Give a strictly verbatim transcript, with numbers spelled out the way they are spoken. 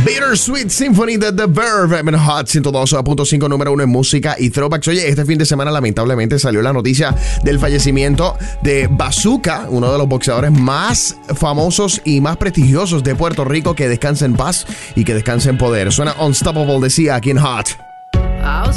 Bittersweet Symphony de The Verve en Hot ciento dos punto cinco, número uno en música y throwbacks. Oye, este fin de semana lamentablemente salió la noticia del fallecimiento de Bazooka, uno de los boxeadores más famosos y más prestigiosos de Puerto Rico. Que descanse en paz y que descanse en poder. Suena Unstoppable, decía aquí en Hot.